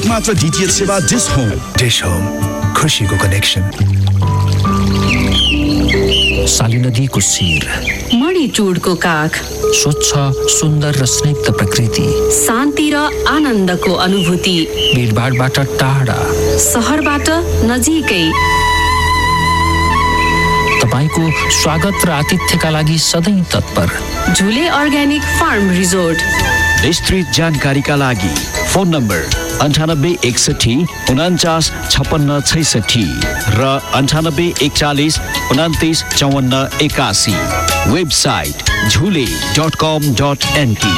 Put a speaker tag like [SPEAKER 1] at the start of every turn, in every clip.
[SPEAKER 1] एकमात्र DTH सेवा dish home.
[SPEAKER 2] Dish home, खुशीको कनेक्सन। साली नदीको शिर,
[SPEAKER 3] मणिचुडको काख,
[SPEAKER 2] स्वच्छ सुन्दर र स्निग्ध प्रकृति,
[SPEAKER 3] शान्ति र आनन्दको अनुभूति,
[SPEAKER 2] भिडभाडबाट टाढा,
[SPEAKER 3] सहरबाट नजिकै,
[SPEAKER 2] तपाईको स्वागत र आतिथ्यका लागि सधैँ तत्पर।
[SPEAKER 3] झुले अर्ग्यानिक फार्म रिजोर्ट।
[SPEAKER 4] विस्तृत जानकारीका लागि फोन नम्बर 9861 49 56 66 र 9841 29 54 81। वेबसाइट झुले.com.np।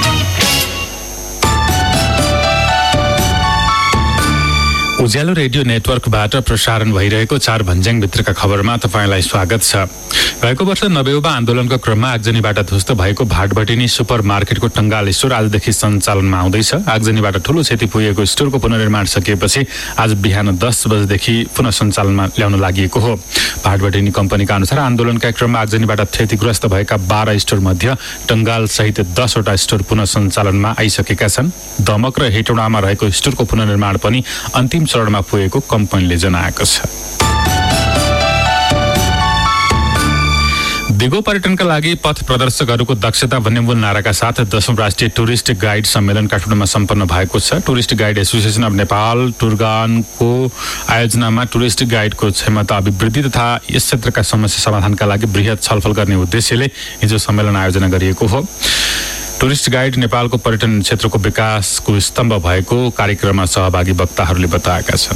[SPEAKER 5] उज्यालो रेडियो नेटवर्कबाट प्रसारण भइरहेको 4 भन्ज्याङ भित्रका खबरमा तपाईलाई स्वागत छ। गएको वर्ष 90औं आन्दोलनको क्रममा आगजनीबाट ध्वस्त भएको भाटभटिनी सुपर मार्केटको टंगाल स्टोर आजदेखि सञ्चालनमा आउँदैछ। आगजनीबाट ठूलो क्षति पुगेको स्टोरको पुनर्निर्माण सकिएपछि आज बिहान 10 बजेदेखि पुनः सञ्चालनमा ल्याउन लागि हो। भाटभटिनी कम्पनीका अनुसार आन्दोलनका क्रममा आगजनीबाट क्षतिग्रस्त भएका 12 स्टोर मध्ये टंगाल सहित 10 वटा स्टोर पुनः सञ्चालनमा आइसकेका छन्। दमक र हेटौडामा रहेको स्टोरको पुनर्निर्माण पनि अन्तिम चरणमा पुगेको कम्पनीले जनाएको छ। दिगो पर्यटनका लागि पथ प्रदर्शकहरूको दक्षता भन्ने मूल नाराका साथ 10औं राष्ट्रिय टुरिस्ट गाइड सम्मेलन काठमाडौँमा सम्पन्न भएको छ। Tourist guide association of Nepal टुरगानको आयोजनामा tourist गाइडको क्षमता अभिवृद्धि तथा यस क्षेत्रका समस्या समाधानका लागि बृहत छलफल गर्ने उद्देश्यले हिजो सम्मेलन आयोजना गरिएको हो। टुरिस्ट गाइड नेपालको पर्यटन क्षेत्रको विकासको स्तम्भ भएको कार्यक्रममा सहभागी वक्ताहरूले बताएका छन्।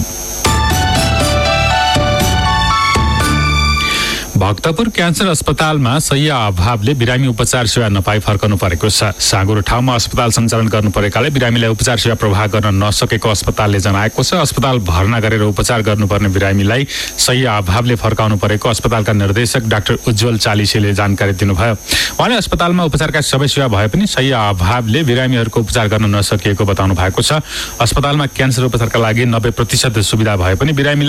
[SPEAKER 5] भक्तपुर क्यान्सर अस्पतालमा शय्या अभावले बिरामी उपचार सेवा नपाई फर्कनु परेको छ। साँगुरो ठाउँमा अस्पताल सञ्चालन गर्नु परेकाले बिरामीलाई उपचार सेवा प्रवाह गर्न नसकेको अस्पतालले जनाएको छ। अस्पताल भर्ना गरेर उपचार गर्नुपर्ने बिरामीलाई शय्या अभावले फर्काउनु परेको अस्पतालका निर्देशक डाक्टर उज्जवल चालिसेले जानकारी दिनुभयो। उहाँले अस्पतालमा उपचारका सबै सेवा भए पनि शय्या अभावले बिरामीहरूको उपचार गर्न नसकिएको बताउनु भएको छ। अस्पतालमा क्यान्सर उपचारका लागि 90% सुविधा भए पनि बिरामीलाई